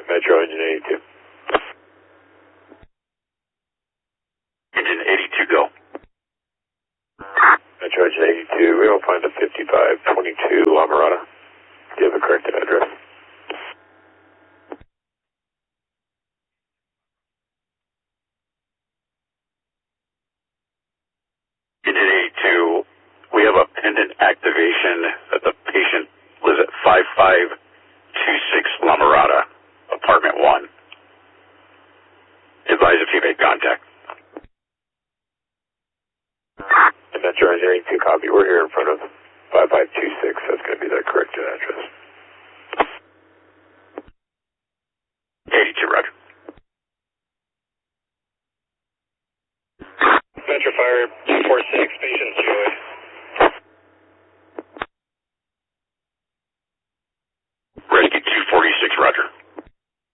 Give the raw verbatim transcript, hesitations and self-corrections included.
Metro Engine eighty-two. Engine eighty-two, go. Metro Engine eighty-two, we will find a fifty-five twenty-two La Mirada. Do you have a correct address? Engine eighty-two, we have a pendant activation that the patient lives at five five two six La Mirada, apartment one. Advise if you made contact. And Metro Engine eighty-two, copy. We're here in front of five five two six. That's going to be the correct address. eighty-two, roger. Metro Fire.